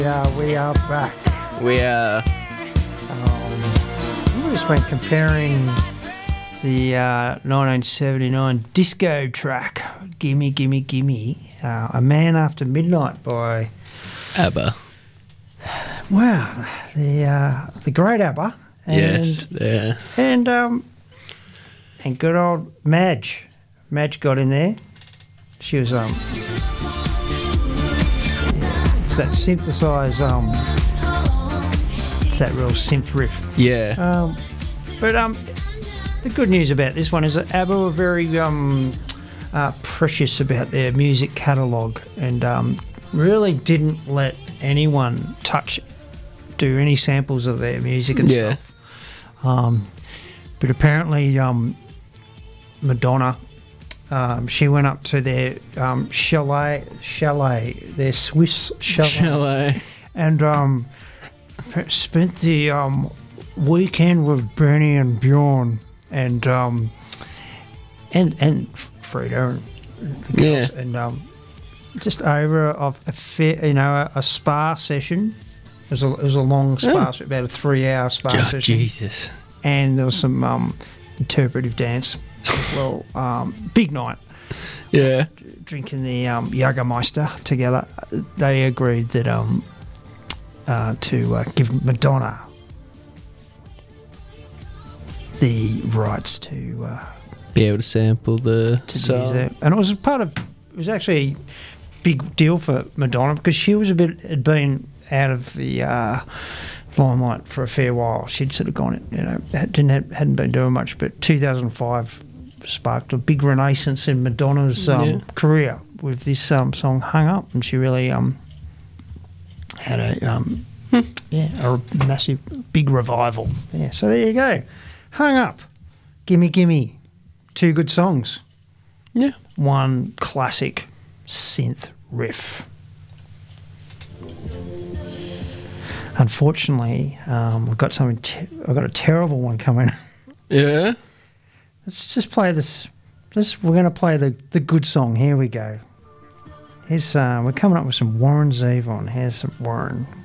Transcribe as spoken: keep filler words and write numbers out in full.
Yeah, we are back. We are. Um, we've just been comparing the uh, nineteen seventy-nine disco track, Gimme, Gimme, Gimme, uh, A Man After Midnight by... ABBA. Wow, the uh, the great ABBA. And, yes, yeah. And, um, and good old Madge. Madge got in there. She was... um. It's that synthesised, um, it's that real synth riff. Yeah. Um, but um, the good news about this one is that ABBA were very um, uh, precious about their music catalogue and um, really didn't let anyone touch, do any samples of their music and yeah. stuff. Um, but apparently um, Madonna... Um, she went up to their um, chalet, chalet, their Swiss chalet, Chalet. and um, spent the um, weekend with Bernie and Bjorn and um, and and Frida and the girls, Yeah. and um, just over of a fair, you know, a, a spa session. It was a, it was a long spa, Oh. so about a three-hour spa Oh, session, Jesus. and there was some um, interpretive dance. Well, um, big night. Yeah. Drinking the um, Jägermeister together. They agreed that um, uh, to uh, give Madonna the rights to uh, Be able to sample the to song. use that, and it was part of. It was actually a big deal for Madonna because she was a bit had been out of the uh, limelight for a fair while. She'd sort of gone, you know, didn't have, hadn't been doing much, but two thousand five sparked a big renaissance in Madonna's um, Yeah. career with this um, song "Hung Up," and she really um, had a um, yeah a massive big revival. Yeah, so there you go, "Hung Up," "Gimme Gimme," two good songs, Yeah. one classic synth riff. Unfortunately, um, I've got something. Te- I've got a terrible one coming. Yeah. Let's just play this. Just we're going to play the, the good song. Here we go. Here's uh, we're coming up with some Warren Zevon. Here's some Warren.